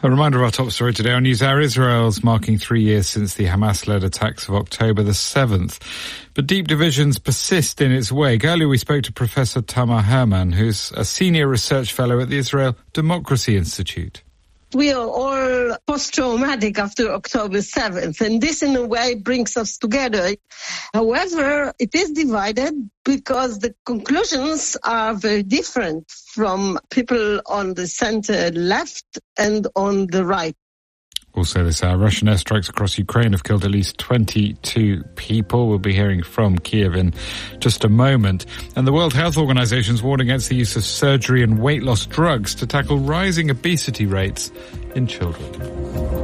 A reminder of our top story today on NewsHour. Israel's marking 3 years since the Hamas-led attacks of October the 7th. But deep divisions persist in its wake. Earlier we spoke to Professor Tamar Herman, who's a senior research fellow at the Israel Democracy Institute. We are all post-traumatic after October 7th, and this in a way brings us together. However, it is divided because the conclusions are very different from people on the center left and on the right. Also this hour, Russian airstrikes across Ukraine have killed at least 22 people. We'll be hearing from Kiev in just a moment. And the World Health Organization's warned against the use of surgery and weight loss drugs to tackle rising obesity rates in children.